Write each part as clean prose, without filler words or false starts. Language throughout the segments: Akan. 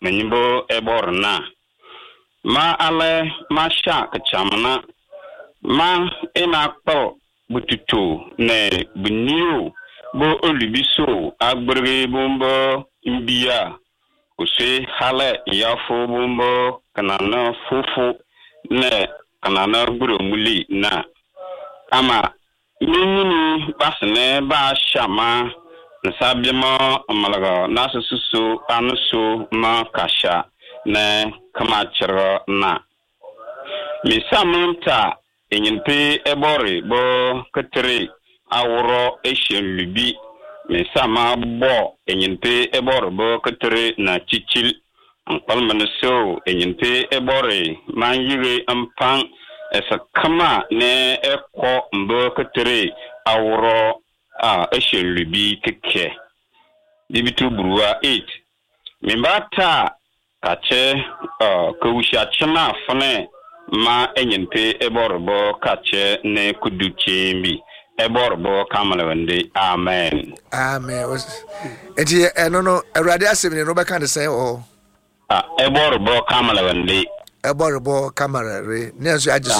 menyibo eborna ma ale ma sha kachamna ma inakpo bututu ne bunio bo olubiso agbrege bombo imbia ose hale yafo bombo kanana fufu ne kanana buromuli na ama minini basne ba shama nsabiama amalaga nasusu anusu ma kasha ne kamachira na misamenta enyinpe ebori bo ketere awro eshen lubi misama bo enyinpe ebori bo ketere na chichil anpalmanaso enyinpe ebori manyire ampang esa kama ne eko mbo ketere awro eshen lubi keke dibitu burua 8 mimbata kache kawusha chana fane ma enyinpe eborbo kache ne kuduchimbi eborbo kamalawende amen eti no awrade asemi no beka de say o eborbo kamalawende eborbo kamarare ne aso agisu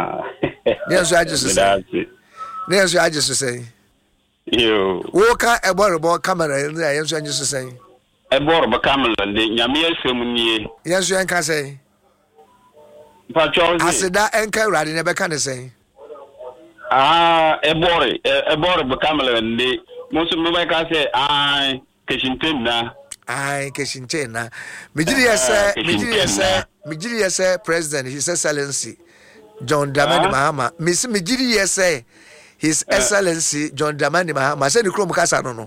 say yo wo ka eborbo kamarare ne ayenso agisu say eborbo kamalawende nyame asemunie yenso enka say asida enka awrade ne beka de say ebore bekamala ndi musu mbeka say keshinten na mijiri yese president his excellency John Dramani Mahama mijiri yese his excellency John Dramani Mahama say the krom kasa no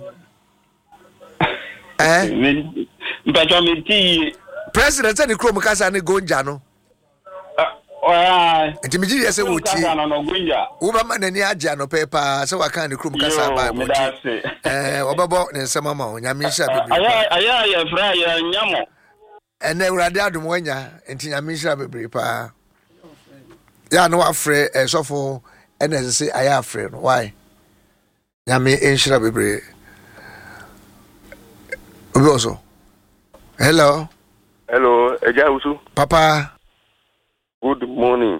mpacho meti president say the krom kasa ne gonja no enti mijiri yese wuti uba manani aja no pepa se waka ne krum kasa ba mo obabo ne nsema ma onyame hia bebre aya fra ya nyamo ene urade adom wanya enti nyame hia bebre pa ya no afre esofo ene se aya afre no why nyame enhira bebre obi oso hello eja usu papa. Good morning.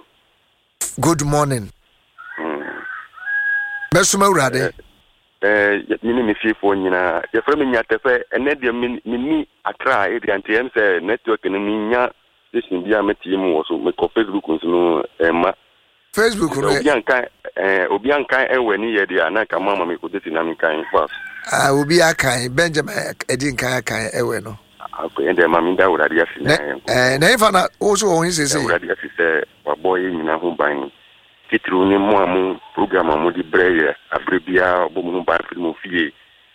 Besuma urade. Mini mi fifo nyina. Ye frame nya tefe ene de mini Accra area ntm se network ni nya station bia meti mu wo so me ko Facebook nso ma. Facebook no. Obi ankan ewe ni ye dia na ka mama me ko deti na mi kan fast. Obi akan Benjamin edin kan ewe no. Ende mami da urade afi na ifa na oso ohun sese urade afi se wabo yi nyina ho ban titru ni mo amu program amu di breye abrebia obo mo ban fi mo fie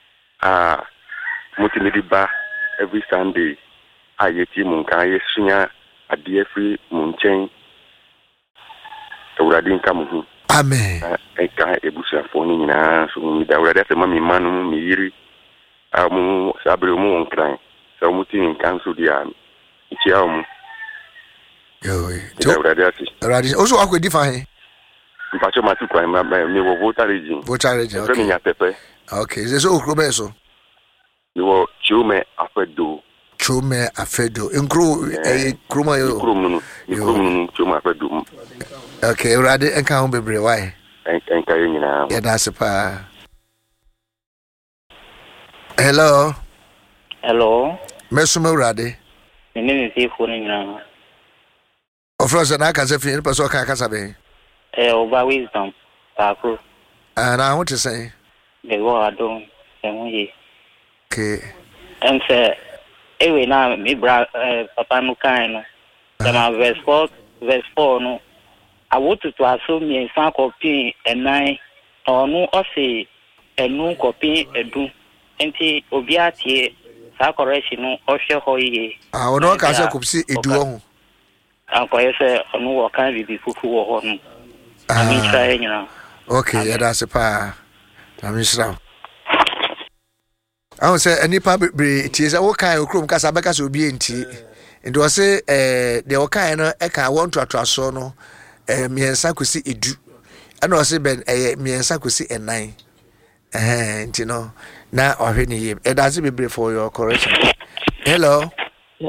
motimi di ba every Sunday ayeti mo kan yesunya ade free mo nchen urade nka mo hu amen enka ebusa fo ni nyina so mi da urade afi mami manu mi yiri amu sabre mo onkran mutin kansu dia ichiamu to radio also akwedi fa he mpacho matu kwa mi wo voter region okay nya pepe okay so okrobe so mi wo chume afedo nkru kruma yo chume afedo okay radio enka ho bebre why enka nyina ya dasipa hello Mesuma urade. Nini mfifo ni nyina. Ofroza na aka sefi ni paso aka sabe. Oba wisdom. Takro. Na what to say? The word don emuye. Okay. Ense ewe na mi bra papa no kan no. Tama verse 4 no. Awotu to aso mi san copy enan onu ose enu copy edu. Enti obi atie correction no ohwe hoye ono ka se kopsi edu ho anko se ono wo kan bibi fufu wo ho no ami try nyina okay ya da se pa ami shra awu se anipa be tie se wo kan okrom kasa beka se obi enti ndo se de wo kan no e ka won toaso no miensa kosi edu ana o se ben miensa kosi enan enti no na ohwe ni yim e does be for your correction hello